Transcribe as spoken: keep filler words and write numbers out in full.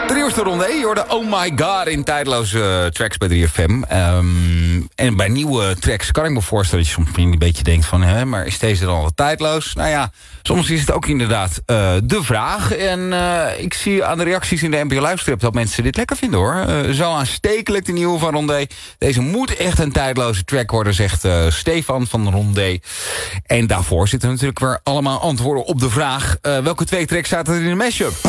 De nieuwste ronde, je hoorde Oh My God in tijdloze uh, tracks bij drie F M. Um, en bij nieuwe tracks kan ik me voorstellen dat je soms een beetje denkt van... Hè, maar is deze dan al tijdloos? Nou ja, soms is het ook inderdaad uh, de vraag. En uh, ik zie aan de reacties in de N P O Luisterstrip dat mensen dit lekker vinden, hoor. Uh, zo aanstekelijk de nieuwe van Rondé. Deze moet echt een tijdloze track worden, zegt uh, Stefan van Rondé. En daarvoor zitten natuurlijk weer allemaal antwoorden op de vraag... Uh, welke twee tracks zaten er in de mashup?